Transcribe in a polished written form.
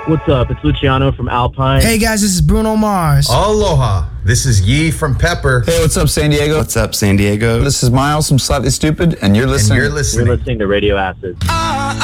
What's up? It's Luciano from Alpine. Hey guys, this is Bruno Mars. Aloha. This is Yee from Pepper. Hey, what's up, San Diego? What's up, San Diego? This is Miles from Slightly Stupid, and you're listening. And you're listening. You're listening to Radio Acid.